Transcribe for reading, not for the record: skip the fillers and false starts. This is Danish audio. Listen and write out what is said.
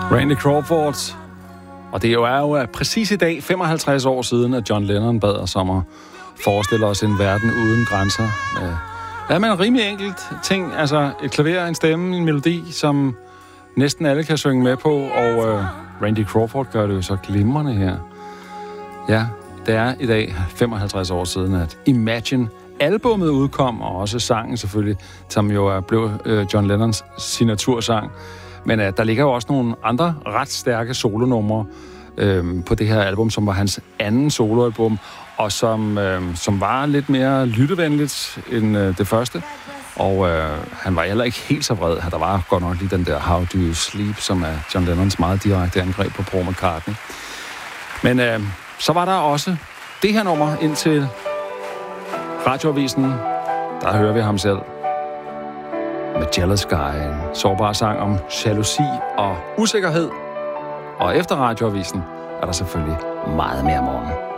Randy Crawford. Og det er jo præcis i dag 55 år siden, at John Lennon bad os om at forestille os en verden uden grænser. Ja, men en rimelig enkelt ting. Altså et klaver, en stemme, en melodi, som næsten alle kan synge med på. Og Randy Crawford gør det jo så glimrende her. Ja, det er i dag 55 år siden, at Imagine-albummet udkom, og også sangen selvfølgelig, som jo blev John Lennons signatursang. Men der ligger jo også nogle andre ret stærke solonumre på det her album, som var hans anden soloalbum, og som var lidt mere lyttevenligt end det første. Og han var heller ikke helt så vred. Der var godt nok lige den der How Do You Sleep, som er John Lennons meget direkte angreb på Paul McCartney. Men så var der også det her nummer ind til radioavisen. Der hører vi ham selv med Jealous Guy, en sårbar sang om jalousi og usikkerhed. Og efter radioavisen er der selvfølgelig meget mere morgen.